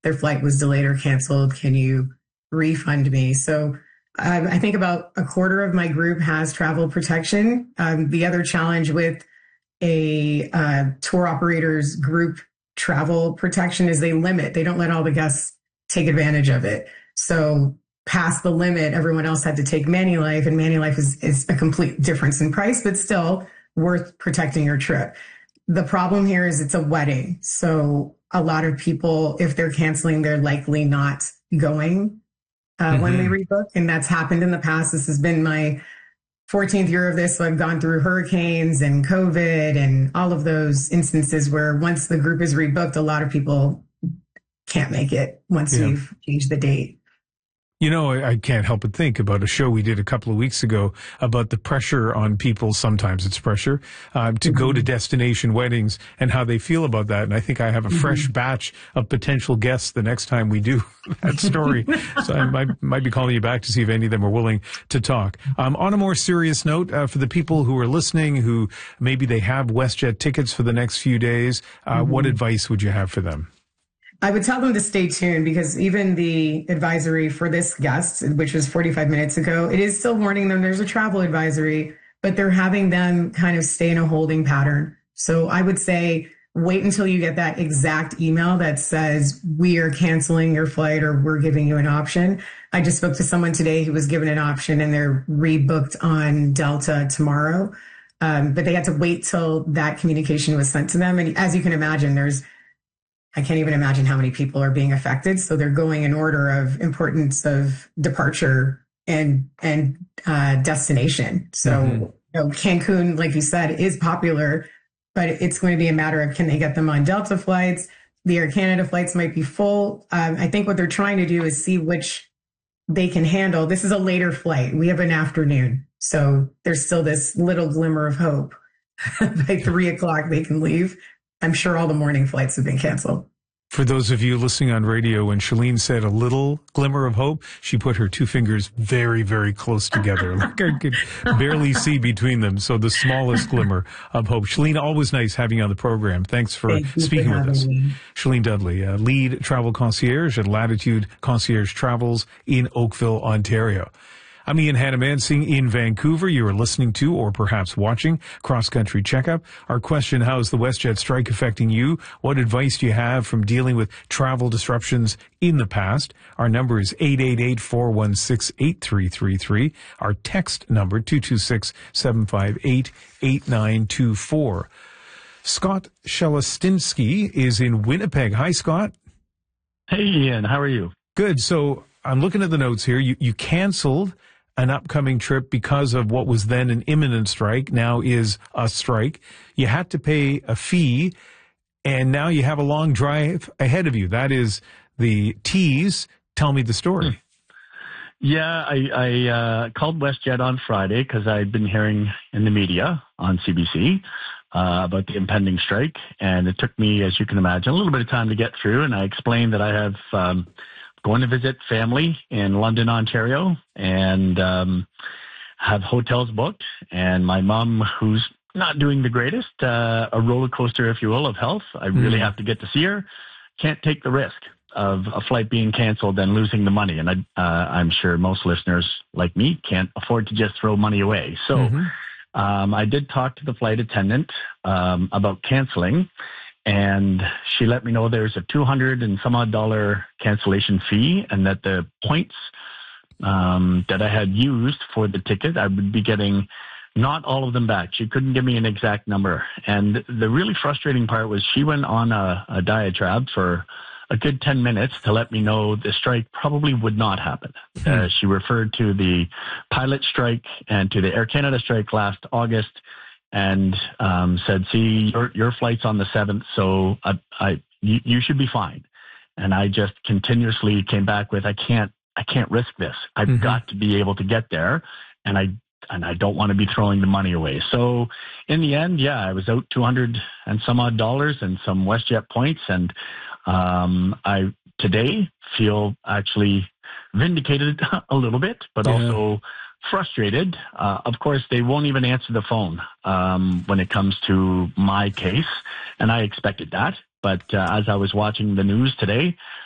their flight was delayed or canceled. Can you refund me? So I think about a quarter of my group has travel protection. The other challenge with a tour operator's group travel protection is they don't let all the guests take advantage of it. So past the limit, everyone else had to take Manulife, and Manulife is a complete difference in price, but still worth protecting your trip. The problem here is it's a wedding. So a lot of people, if they're canceling, they're likely not going when they rebook. And that's happened in the past. This has been my 14th year of this. So I've gone through hurricanes and COVID and all of those instances where once the group is rebooked, a lot of people can't make it once we've changed the date. You know, I can't help but think about a show we did a couple of weeks ago about the pressure on people, sometimes it's pressure, to go to destination weddings and how they feel about that. And I think I have a fresh batch of potential guests the next time we do that story. So I might be calling you back to see if any of them are willing to talk. On a more serious note, for the people who are listening, who maybe they have WestJet tickets for the next few days, what advice would you have for them? I would tell them to stay tuned, because even the advisory for this guest, which was 45 minutes ago, it is still warning them there's a travel advisory, but they're having them kind of stay in a holding pattern. So I would say wait until you get that exact email that says we are canceling your flight or we're giving you an option. I just spoke to someone today who was given an option and they're rebooked on Delta tomorrow. But they had to wait till that communication was sent to them. And as you can imagine, I can't even imagine how many people are being affected. So they're going in order of importance of departure and destination. So Cancun, like you said, is popular, but it's going to be a matter of, can they get them on Delta flights? The Air Canada flights might be full. I think what they're trying to do is see which they can handle. This is a later flight. We have an afternoon. So there's still this little glimmer of hope. By 3:00, they can leave. I'm sure all the morning flights have been canceled. For those of you listening on radio, when Shalene said a little glimmer of hope, she put her two fingers very, very close together. Like I could barely see between them. So the smallest glimmer of hope. Shalene, always nice having you on the program. Thanks for speaking with us. Shalene Dudley, lead travel concierge at Latitude Concierge Travels in Oakville, Ontario. I'm Ian Hannamansing in Vancouver. You are listening to, or perhaps watching, Cross Country Checkup. Our question, how is the WestJet strike affecting you? What advice do you have from dealing with travel disruptions in the past? Our number is 888-416-8333. Our text number, 226-758-8924. Scott Shelestinsky is in Winnipeg. Hi, Scott. Hey, Ian. How are you? Good. So I'm looking at the notes here. You canceled an upcoming trip because of what was then an imminent strike, now is a strike. You had to pay a fee, and now you have a long drive ahead of you. That is the tease. Tell me the story. Yeah, I called WestJet on Friday because I'd been hearing in the media on CBC about the impending strike, and it took me, as you can imagine, a little bit of time to get through, and I explained that I have going to visit family in London, Ontario, and have hotels booked. And my mom, who's not doing the greatest, a roller coaster, if you will, of health. I really have to get to see her. Can't take the risk of a flight being canceled and losing the money. And I'm sure most listeners like me can't afford to just throw money away. So I did talk to the flight attendant about canceling. And she let me know there's a $200 and some odd cancellation fee, and that the points that I had used for the ticket, I would be getting not all of them back. She couldn't give me an exact number. And the really frustrating part was she went on a diatribe for a good 10 minutes to let me know the strike probably would not happen. She referred to the pilot strike and to the Air Canada strike last August, and said, see, your flight's on the 7th, so you should be fine. And I just continuously came back with, I can't risk this. I've got to be able to get there, and I don't want to be throwing the money away. So in the end, yeah, I was out $200 and some odd and some WestJet points, and I today feel actually vindicated a little bit, but also frustrated. Of course, they won't even answer the phone when it comes to my case, and I expected that. But as I was watching the news today,